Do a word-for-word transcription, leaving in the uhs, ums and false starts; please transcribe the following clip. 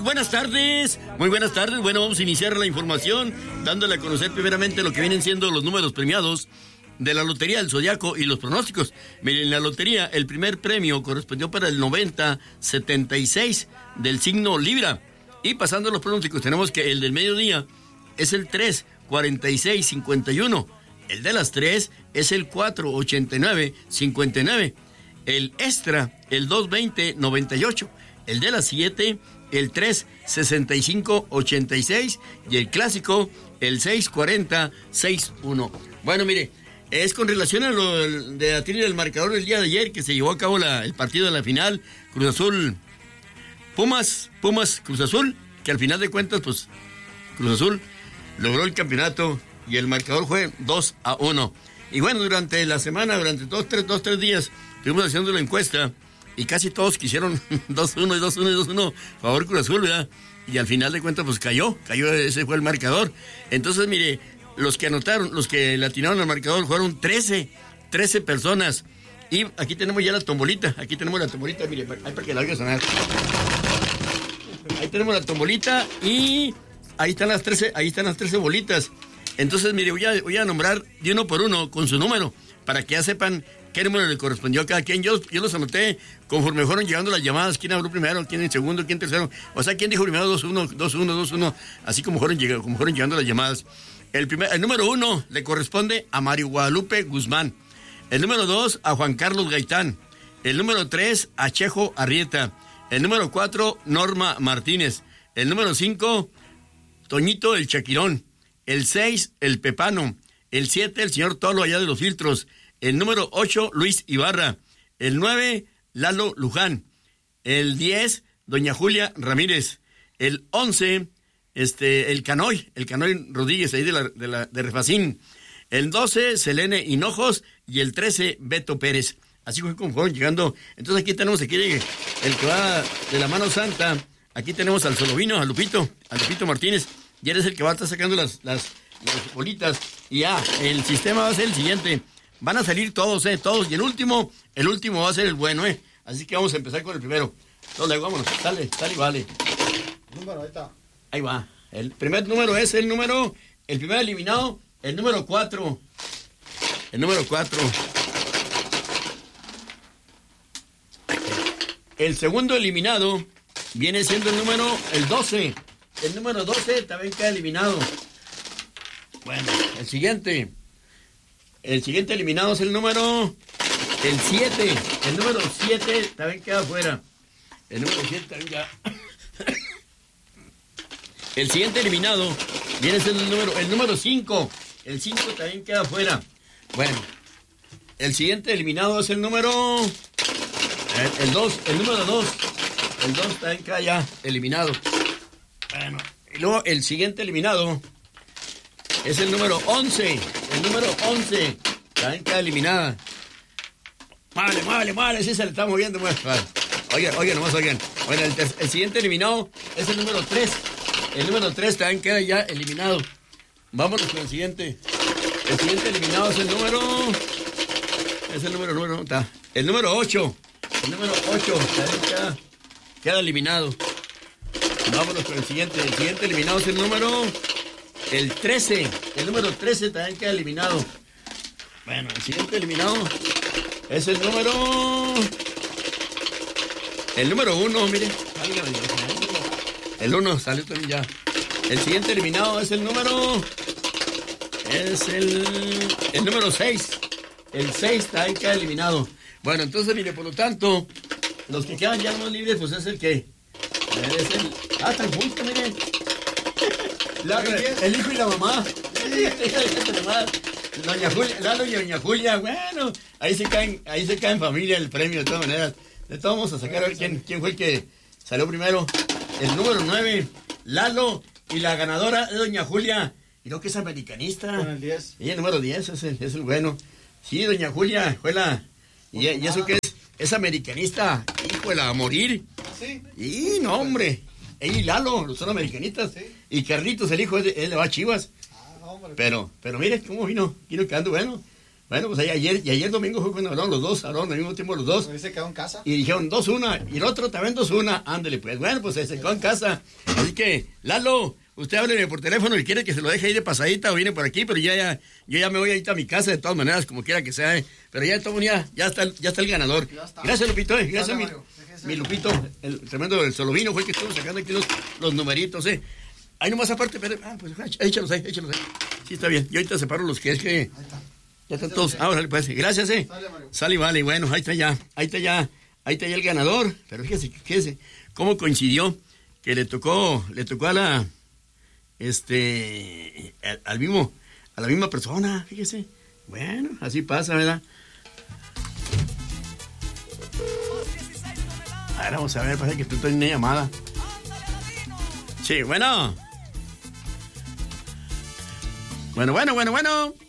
Buenas tardes, muy buenas tardes. Bueno, vamos a iniciar la información dándole a conocer primeramente lo que vienen siendo los números premiados de la Lotería del Zodiaco y los pronósticos. Miren, la lotería, el primer premio correspondió para el noventa setenta y seis del signo Libra. Y pasando a los pronósticos, tenemos que el del mediodía es el tres cuarenta y seis cincuenta y uno. El de las tres es el cuatro ochenta y nueve cincuenta y nueve. El extra, el dos veinte noventa y ocho. El de las siete, el tres sesenta y cinco ochenta y seis. Y el clásico, el seis cuarenta sesenta y uno. Bueno, mire, es con relación a lo de la tira del marcador del día de ayer, que se llevó a cabo la, el partido de la final, Cruz Azul, Pumas, Pumas, Cruz Azul, que al final de cuentas, pues, Cruz Azul logró el campeonato y el marcador fue dos a uno. Y bueno, durante la semana, durante dos, tres, dos, tres días, estuvimos haciendo la encuesta y casi todos quisieron dos uno y dos uno y dos uno, favor Cruz Azul, ¿verdad? Y al final de cuentas, pues cayó, cayó, ese fue el marcador. Entonces, mire, los que anotaron, los que le atinaron al marcador fueron trece, trece personas. Y aquí tenemos ya la tombolita, aquí tenemos la tombolita, mire, ahí para que la oiga sonar. Ahí tenemos la tombolita y ahí están las trece, ahí están las trece bolitas. Entonces, mire, voy a, voy a nombrar de uno por uno con su número, para que ya sepan qué número le correspondió a cada quien. Yo, yo los anoté conforme fueron llegando las llamadas, quién habló primero, quién en segundo, quién tercero. O sea, quién dijo primero dos uno, dos uno, dos uno, así como fueron, llegando, como fueron llegando las llamadas. El, primer, el número uno le corresponde a Mario Guadalupe Guzmán. El número dos a Juan Carlos Gaitán. El número tres a Chejo Arrieta. El número cuatro, Norma Martínez. El número cinco, Toñito el Chaquirón. El seis, el Pepano. El siete, el señor Tolo allá de los Filtros. El número ocho, Luis Ibarra. El nueve, Lalo Luján. El diez, doña Julia Ramírez. El once, este, el Canoy, el Canoy Rodríguez ahí de la, de la, de Refacín. El doce, Selene Hinojos. Y el trece, Beto Pérez. Así fue como fueron llegando. Entonces aquí tenemos aquí el que va de la mano santa. Aquí tenemos al Solovino, a Lupito, a Lupito Martínez. Y él es el que va a estar sacando las, las, las bolitas. Y ya, el sistema va a ser el siguiente. Van a salir todos, eh, todos. Y el último, el último va a ser el bueno, eh. Así que vamos a empezar con el primero. Entonces, vámonos, sale, sale y vale. Número, ahí está. Ahí va. El primer número es el número, el primer eliminado, el número cuatro. El número cuatro. El segundo eliminado viene siendo el número, el doce. El número doce también queda eliminado. Bueno, el siguiente. El siguiente eliminado es el número, el siete. El número siete también queda fuera. El número siete también queda. El siguiente eliminado viene siendo el número, el número cinco. El cinco también queda fuera. Bueno, el siguiente eliminado es el número, el dos, el número dos. El dos también queda ya eliminado. Bueno, y luego el siguiente eliminado es el número once. El número once también queda eliminada. Vale, vale, vale, sí se le está moviendo. Vale. Oigan, oigan, nomás oigan. Bueno, el, ter- el siguiente eliminado es el número tres. El número tres también queda ya eliminado. Vámonos con el siguiente. El siguiente eliminado es el número... Es el número, número, está. El número ocho. El número ocho también queda, queda eliminado. Vámonos con el siguiente. El siguiente eliminado es el número... El trece. El número trece también queda eliminado. Bueno, el siguiente eliminado es el número... El número uno, mire. El uno salió también ya. El siguiente eliminado es el número... Es el... El número seis. El seis también queda eliminado. Bueno, entonces, mire, por lo tanto, los que quedan ya más libres, pues es el que... Es el... Ah, están juntos, mire. La, el hijo y la mamá. Doña Julia, Lalo y Doña Julia, bueno, ahí se caen, ahí se cae en familia el premio de todas maneras. De todos vamos a sacar a ver quién, quién fue el que salió primero. El número nueve, Lalo, y la ganadora es Doña Julia. Y no, que es americanista. Con el diez. Y el número diez es el, es el bueno. Sí, Doña Julia, fue la... Y, y eso que es, es americanista, híjole, a morir. Sí. Y no, hombre. Ella y Lalo, son americanistas. Sí. Y Carlitos, el hijo, él, él le va a Chivas. Ah, hombre. Pero, pero mire cómo vino, vino quedando bueno. Bueno, pues ahí ayer, y ayer domingo fue cuando hablaron los dos, hablaron al mismo tiempo los dos. ¿Se quedó en casa? Y dijeron dos una, y el otro también dos una, ándale pues. Bueno, pues se quedó en casa. Así que, Lalo, usted hábleme por teléfono y quiere que se lo deje ahí de pasadita o viene por aquí, pero ya, ya, yo ya me voy ahorita a mi casa de todas maneras, como quiera que sea. ¿eh? Pero ya, todo, ya, ya, está, ya está el ganador. Está. Gracias, Lupito, eh, gracias, mi, mi Lupito, el tremendo del Solovino fue el que estuvo sacando aquí los, los numeritos, eh. Ahí nomás aparte, pero, ah, pues échalos ahí, échalos ahí. Sí, está bien. Y ahorita separo los que es que... Ya están todos. Ah, vale, pues, gracias, eh. Sale, Sale, vale, bueno, ahí está ya, ahí está ya, ahí está ya el ganador. Pero fíjese, fíjese, cómo coincidió que le tocó, le tocó a la, este, al, al mismo, a la misma persona, fíjese. Bueno, así pasa, ¿verdad? A ver, vamos a ver, parece que tú tienes una llamada. Sí, bueno. Bueno, bueno, bueno, bueno.